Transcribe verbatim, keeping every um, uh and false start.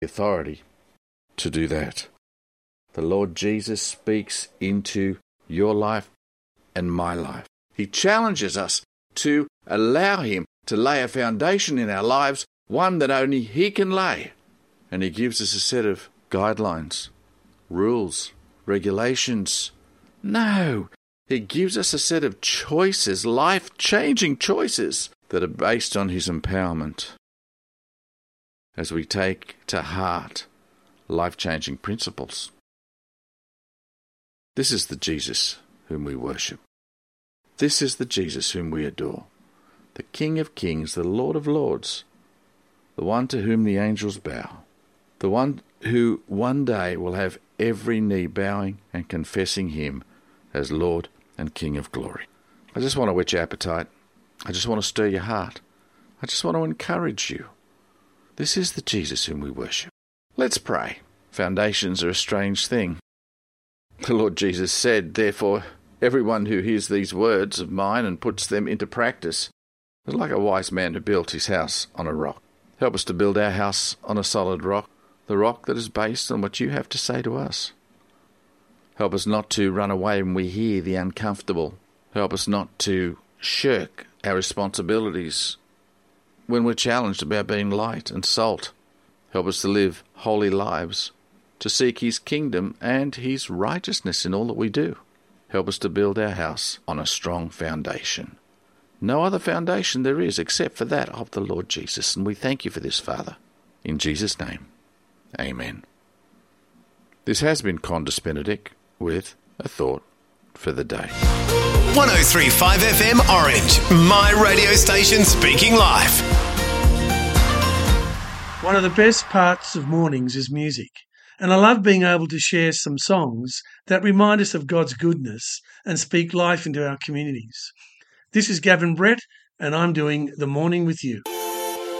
authority to do that. The Lord Jesus speaks into your life and my life. He challenges us to allow him to lay a foundation in our lives, one that only he can lay. And he gives us a set of guidelines, rules, regulations. No, he gives us a set of choices, life-changing choices that are based on his empowerment. As we take to heart life-changing principles. This is the Jesus whom we worship. This is the Jesus whom we adore. The King of Kings, the Lord of Lords, the one to whom the angels bow, the one who one day will have every knee bowing and confessing him as Lord and King of glory. I just want to whet your appetite. I just want to stir your heart. I just want to encourage you. This is the Jesus whom we worship. Let's pray. Foundations are a strange thing. The Lord Jesus said, therefore, everyone who hears these words of mine and puts them into practice is like a wise man who built his house on a rock. Help us to build our house on a solid rock, the rock that is based on what you have to say to us. Help us not to run away when we hear the uncomfortable. Help us not to shirk our responsibilities when we're challenged about being light and salt. Help us to live holy lives, to seek his kingdom and his righteousness in all that we do. Help us to build our house on a strong foundation. No other foundation there is except for that of the Lord Jesus. And we thank you for this, Father. In Jesus' name, amen. This has been Condis Benedict with a thought for the day. one oh three point five F M Orange, my radio station speaking life. One of the best parts of mornings is music. And I love being able to share some songs that remind us of God's goodness and speak life into our communities. This is Gavin Brett, and I'm doing The Morning With You.